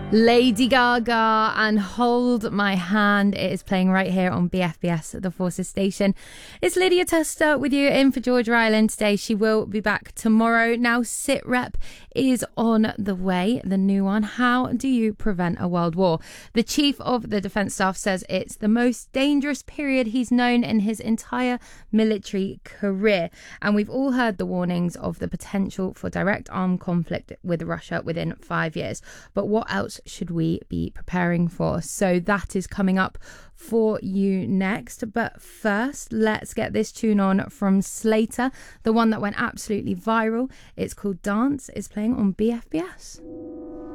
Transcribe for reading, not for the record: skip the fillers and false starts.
Lady Gaga and Hold My Hand. It is playing right here on BFBS, the Forces station. It's Lydia Tester with you in for Georgia Island today. She will be back tomorrow. Now, SITREP is on the way, the new one. How do you prevent a world war? The Chief of the Defence Staff says it's the most dangerous period he's known in his entire military career. And we've all heard the warnings of the potential for direct armed conflict with Russia within 5 years. But what else should we be preparing for? So that is coming up for you next. But first, let's get this tune on from Slater, the one that went absolutely viral. It's called Dance. It's playing on BFBS.